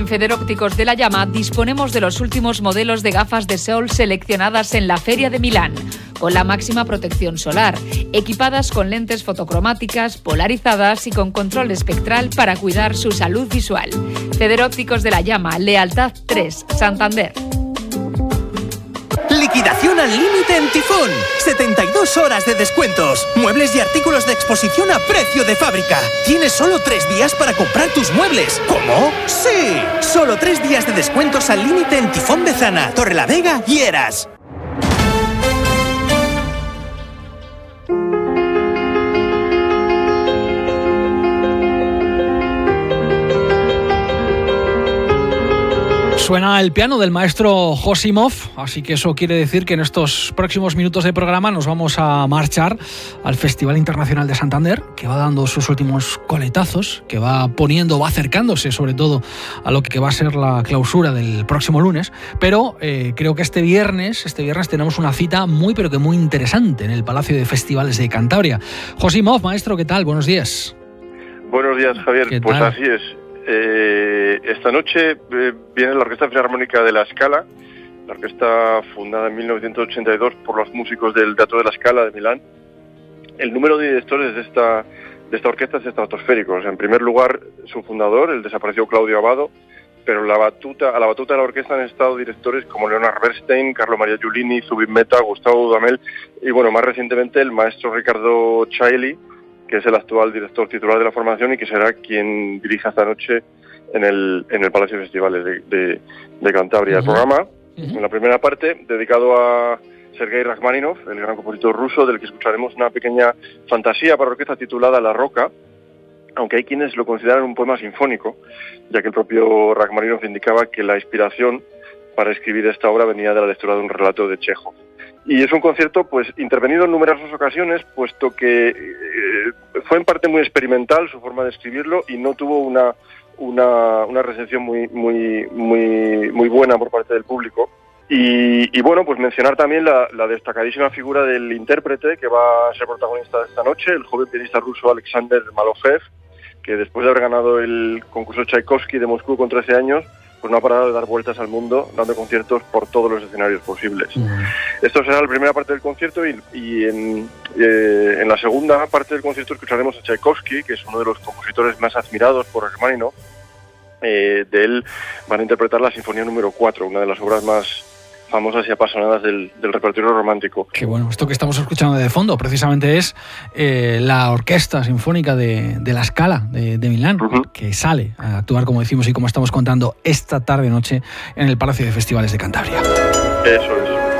Federópticos de la Llama disponemos de los últimos modelos de gafas de sol seleccionadas en la Feria de Milán, con la máxima protección solar, equipadas con lentes fotocromáticas, polarizadas y con control espectral para cuidar su salud visual. Federópticos de la Llama, Lealtad 3, Santander. Liquidación al límite en Tifón. 72 horas de descuentos. Muebles y artículos de exposición a precio de fábrica. Tienes solo 3 días para comprar tus muebles. ¿Cómo? ¡Sí! Solo 3 días de descuentos al límite en Tifón de Zana, Torrelavega y Eras. Suena el piano del maestro Josimov, así que eso quiere decir que en estos próximos minutos de programa nos vamos a marchar al Festival Internacional de Santander, que va dando sus últimos coletazos, que va acercándose sobre todo a lo que va a ser la clausura del próximo lunes, pero creo que este viernes tenemos una cita muy pero que muy interesante en el Palacio de Festivales de Cantabria. Josimov, maestro, ¿qué tal? Buenos días. Buenos días, Javier. Pues así es. Esta noche viene la Orquesta Filarmónica de La Scala, la orquesta fundada en 1982 por los músicos del Teatro de La Scala de Milán. El número de directores de esta orquesta es estratosférico. O sea, en primer lugar, su fundador, el desaparecido Claudio Abbado, pero a la batuta de la orquesta han estado directores como Leonard Bernstein, Carlo Maria Giulini, Zubin Mehta, Gustavo Dudamel y, bueno, más recientemente el maestro Riccardo Chailly, que es el actual director titular de la formación y que será quien dirija esta noche en el Palacio de Festivales de Cantabria. El programa, en la primera parte, dedicado a Sergei Rachmaninoff, el gran compositor ruso, del que escucharemos una pequeña fantasía para orquesta titulada La Roca, aunque hay quienes lo consideran un poema sinfónico, ya que el propio Rachmaninoff indicaba que la inspiración para escribir esta obra venía de la lectura de un relato de Chekhov. Y es un concierto pues intervenido en numerosas ocasiones, puesto que fue en parte muy experimental su forma de escribirlo y no tuvo una recepción muy buena por parte del público. Y bueno, pues mencionar también la destacadísima figura del intérprete que va a ser protagonista de esta noche, el joven pianista ruso Alexander Malofev, que después de haber ganado el concurso Tchaikovsky de Moscú con 13 años, pues no ha parado de dar vueltas al mundo, dando conciertos por todos los escenarios posibles. Esto será la primera parte del concierto y en la segunda parte del concierto escucharemos a Tchaikovsky, que es uno de los compositores más admirados por Rachmaninoff. De él van a interpretar la Sinfonía número 4, una de las obras más famosas y apasionadas del repertorio romántico. Qué bueno, esto que estamos escuchando de fondo precisamente es la Orquesta Sinfónica de La Scala de Milán, que sale a actuar, como decimos y como estamos contando, esta tarde-noche en el Palacio de Festivales de Cantabria. Eso es.